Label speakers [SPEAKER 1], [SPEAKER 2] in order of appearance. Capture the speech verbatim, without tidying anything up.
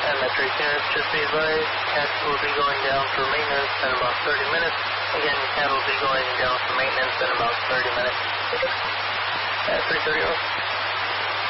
[SPEAKER 1] And metric units, just be advised, cat will be going down for maintenance in about thirty minutes. Again, cat will be going down for maintenance in about thirty minutes. At three thirty.